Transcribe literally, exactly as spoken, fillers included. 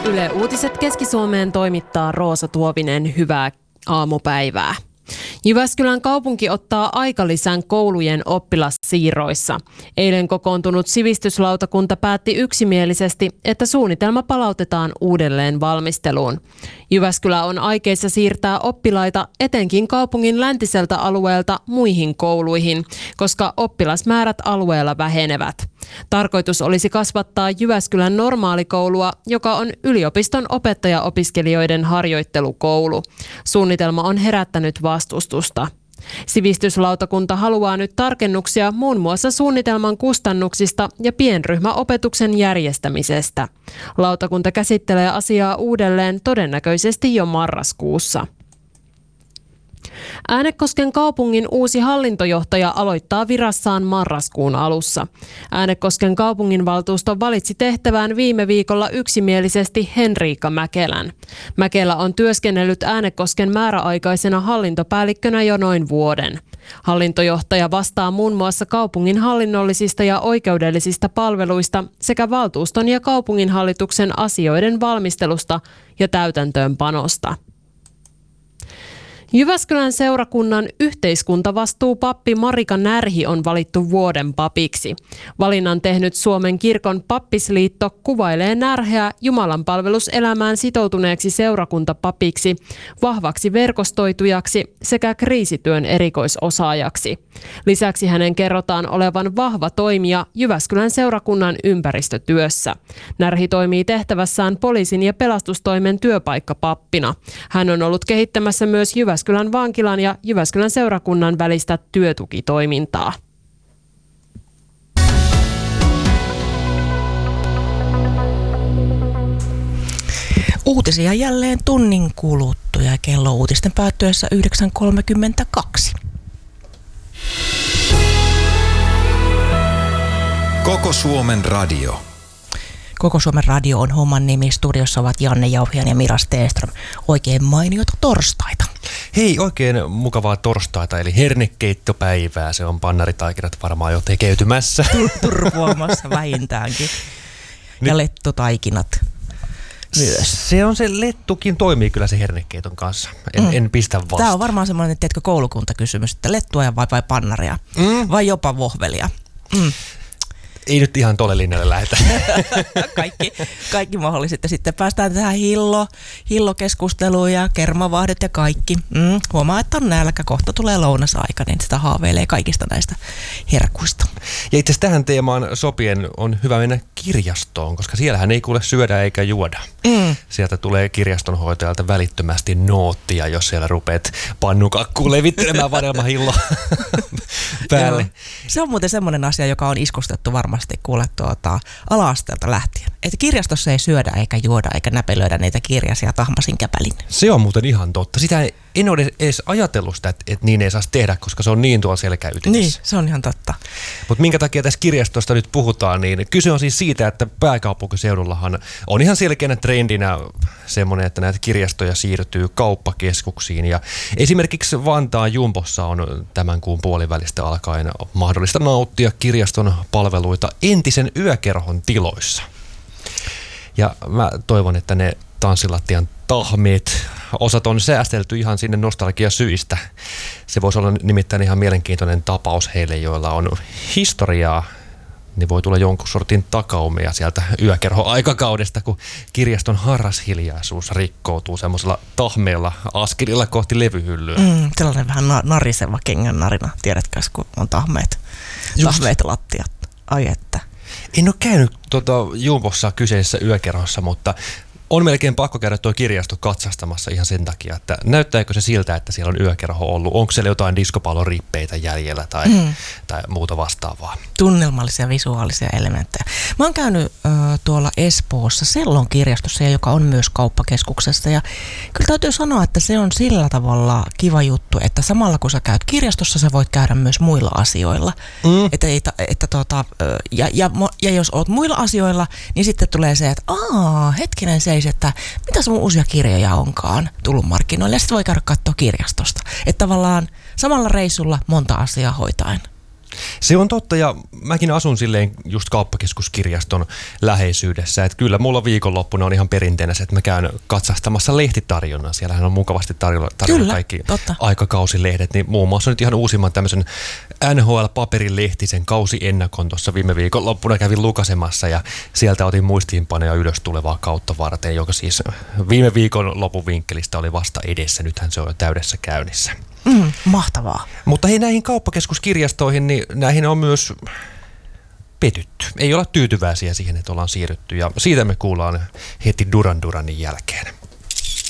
Yle Uutiset Keski-Suomeen toimittaa Roosa Tuovinen. Hyvää aamupäivää. Jyväskylän kaupunki ottaa aikalisän koulujen oppilassiirroissa. Eilen kokoontunut sivistyslautakunta päätti yksimielisesti, että suunnitelma palautetaan uudelleen valmisteluun. Jyväskylä on aikeissa siirtää oppilaita etenkin kaupungin läntiseltä alueelta muihin kouluihin, koska oppilasmäärät alueella vähenevät. Tarkoitus olisi kasvattaa Jyväskylän normaalikoulua, joka on yliopiston opettajaopiskelijoiden harjoittelukoulu. Suunnitelma on herättänyt vastustusta. Sivistyslautakunta haluaa nyt tarkennuksia muun muassa suunnitelman kustannuksista ja pienryhmäopetuksen järjestämisestä. Lautakunta käsittelee asiaa uudelleen todennäköisesti jo marraskuussa. Äänekosken kaupungin uusi hallintojohtaja aloittaa virassaan marraskuun alussa. Äänekosken kaupunginvaltuusto valitsi tehtävään viime viikolla yksimielisesti Henriikka Mäkelän. Mäkelä on työskennellyt Äänekosken määräaikaisena hallintopäällikkönä jo noin vuoden. Hallintojohtaja vastaa muun muassa kaupungin hallinnollisista ja oikeudellisista palveluista sekä valtuuston ja kaupunginhallituksen asioiden valmistelusta ja täytäntöönpanosta. Jyväskylän seurakunnan yhteiskuntavastuupappi Marika Närhi on valittu vuoden papiksi. Valinnan tehnyt Suomen kirkon pappisliitto kuvailee Närheä jumalanpalveluselämään sitoutuneeksi seurakuntapapiksi, vahvaksi verkostoitujaksi sekä kriisityön erikoisosaajaksi. Lisäksi hänen kerrotaan olevan vahva toimija Jyväskylän seurakunnan ympäristötyössä. Närhi toimii tehtävässään poliisin ja pelastustoimen työpaikkapappina. Hän on ollut kehittämässä myös Jyväskylän Jyväskylän vankilan ja Jyväskylän seurakunnan välistä työtukitoimintaa. Uutisia jälleen tunnin kuluttua ja kello uutisten päättyessä yhdeksän kolmekymmentäkaksi. Koko Suomen radio. Koko Suomen radio on homman nimi. Studiossa ovat Janne Jauhian ja Mira Stenström. Oikein mainiota torstaita. Hei, oikein mukavaa torstaita, eli hernekeittopäivää. Se on pannaritaikinat varmaan jo tekeytymässä. Turvoamassa vähintäänkin. Ja Nyt. lettutaikinat myös. Se on se lettukin toimii kyllä se hernekeiton kanssa. En, mm. en pistä vastaan. Tämä on varmaan semmoinen, tiedätkö, koulukuntakysymys, että lettua vai, vai pannaria mm. vai jopa vohvelia. Mm. Ei nyt ihan tolle linjalle lähetä. kaikki, kaikki mahdolliset. Ja sitten päästään tähän hillo, hillokeskusteluun ja kermavahdot ja kaikki. Mm, huomaa, että on nälkä. Kohta tulee lounasaika, niin sitä haaveilee kaikista näistä herkuista. Ja itse asiassa tähän teemaan sopien on hyvä mennä kirjastoon, koska siellähän ei kuule syödä eikä juoda. Mm. Sieltä tulee kirjastonhoitajalta välittömästi noottia, jos siellä rupeat pannukakkuun levittelemään vadelmahillo päälle. Joo. Se on muuten semmoinen asia, joka on iskustettu varmasti kuule tuota, ala-asteelta lähtien. Että kirjastossa ei syödä eikä juoda eikä näpelöidä niitä kirjasia tahmasin käpälin. Se on muuten ihan totta. Sitä en ole edes ajatellut sitä, että, että niin ei saisi tehdä, koska se on niin tuolla selkäytimessä. Niin, se on ihan totta. Mutta minkä takia tässä kirjastosta nyt puhutaan, niin kyse on siis siitä, että pääkaupunkiseudullahan on ihan selkeänä trendinä semmoinen, että näitä kirjastoja siirtyy kauppakeskuksiin. Ja esimerkiksi Vantaan Jumbossa on tämän kuun puolivälistä alkaen mahdollista nauttia kirjaston palveluita entisen yökerhon tiloissa. Ja mä toivon, että ne tanssilattian tahmeet, osat on säästelty ihan sinne nostalgiasyistä. Se voisi olla nimittäin ihan mielenkiintoinen tapaus heille, joilla on historiaa. Niin voi tulla jonkun sortin takaumia sieltä yökerho-aikakaudesta, kun kirjaston harrashiljaisuus rikkoutuu semmoisella tahmeella askelilla kohti levyhyllyä. Mm, sellainen vähän na- nariseva kengän narina, tiedätkö, kun on tahmeet, tahmeet lattiat. Ai että. En ole käynyt tuota, Jumbossa kyseisessä yökerhossa, mutta on melkein pakko käydä tuo kirjasto katsastamassa ihan sen takia, että näyttääkö se siltä, että siellä on yökerho ollut? Onko siellä jotain diskopallon rippeitä jäljellä tai, mm. tai muuta vastaavaa? Tunnelmallisia visuaalisia elementtejä. Mä oon käynyt äh, tuolla Espoossa Sellon kirjastossa, joka on myös kauppakeskuksessa. Ja kyllä täytyy sanoa, että se on sillä tavalla kiva juttu, että samalla kun sä käyt kirjastossa, sä voit käydä myös muilla asioilla. Mm. Että, että, että, tuota, ja, ja, ja jos oot muilla asioilla, niin sitten tulee se, että aah, hetkinen se että mitä sun uusia kirjoja onkaan tullut markkinoille, ja sitten voi käydä katsoa kirjastosta. Että tavallaan samalla reissulla monta asiaa hoitaen. Se on totta, ja mäkin asun silleen just kauppakeskuskirjaston läheisyydessä, että kyllä mulla viikonloppuna on ihan perinteinen se, että mä käyn katsastamassa lehtitarjonnan. Siellähän on mukavasti tarjolla, tarjolla kyllä, kaikki totta. aikakausilehdet, niin muun muassa nyt ihan uusimman tämmöisen N H L-paperilehtisen kausiennakon tuossa viime viikonloppuna kävin lukasemassa, ja sieltä otin muistiinpanoja ylös tulevaa kautta varten, joka siis viime viikon lopun vinkkelistä oli vasta edessä, nythän se on jo täydessä käynnissä. Mm, mahtavaa. Mutta hei, näihin kauppakeskuskirjastoihin, niin näihin on myös petytty. Ei olla tyytyväisiä siihen, että ollaan siirrytty, ja siitä me kuullaan heti Duran Duranin jälkeen.